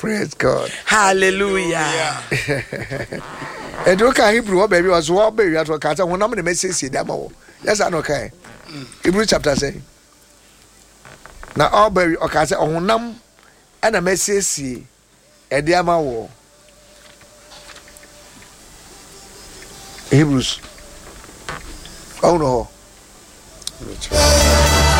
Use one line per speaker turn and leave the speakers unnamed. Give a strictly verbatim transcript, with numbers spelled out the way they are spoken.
Praise God.
Hallelujah.
And you can Hebrew baby was what baby at what one number the message demo. Yes, I know okay. Hebrew chapter say. Now all baby okay say on nam and a message e diama wo. Hebrews. Oh no.